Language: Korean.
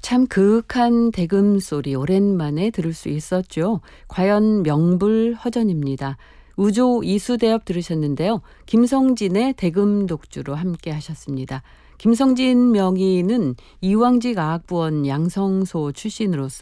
참 그윽한 대금 소리 오랜만에 들을 수 있었죠. 과연 명불허전입니다. 우조 이수대업 들으셨는데요. 김성진의 대금 독주로 함께 하셨습니다. 김성진 명의는 이왕직 아학부원 양성소 출신으로서